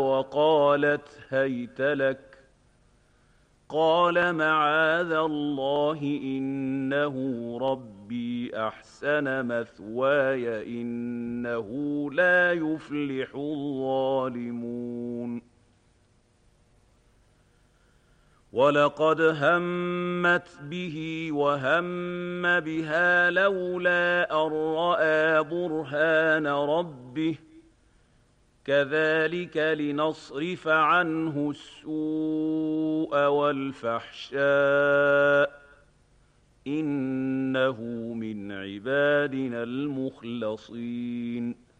وقالت هيت لك. قال معاذ الله إنه ربي أحسن مثواي إنه لا يفلح الظالمون. ولقد همت به وهم بها لولا أن رأى برهان ربه كذلك لنصرف عنه السوء والفحشاء إنه من عبادنا المخلصين.